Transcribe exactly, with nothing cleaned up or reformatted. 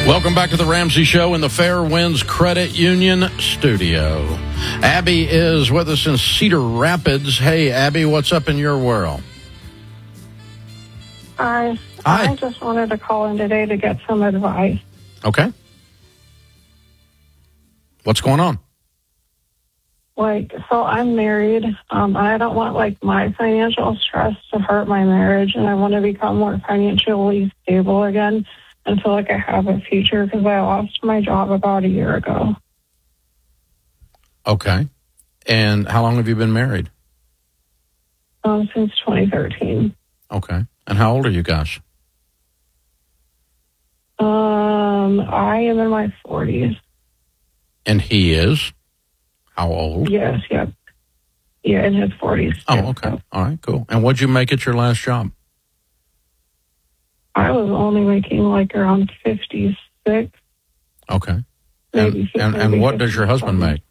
Welcome back to the Ramsey Show in the Fairwinds Credit Union studio. Abby is with us in Cedar Rapids. Hey, Abby, what's up in your world? Hi. Hi. I just wanted to call in today to get some advice. Okay. What's going on? Like, so I'm married. Um, I don't want, like, my financial stress to hurt my marriage, and I want to become more financially stable again and feel like I have a future because I lost my job about a year ago. Okay. And how long have you been married? Um, since twenty thirteen. Okay. And how old are you guys? Um, I am in my forties. And he is? How old? Yes, yep. Yeah, in his forties. Oh, okay. All right, cool. And what'd you make at your last job? I was only making like around fifty-six. Okay. Maybe And, and, and what does your husband make?